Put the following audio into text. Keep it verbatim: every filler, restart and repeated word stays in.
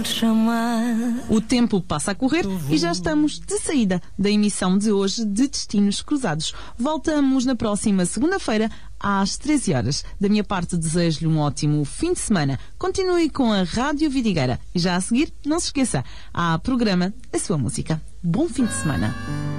O tempo passa a correr e já estamos de saída da emissão de hoje de Destinos Cruzados. Voltamos na próxima segunda-feira às treze horas. Da minha parte, desejo-lhe um ótimo fim de semana. Continue com a Rádio Vidigueira. E já a seguir, não se esqueça, há programa A Sua Música. Bom fim de semana.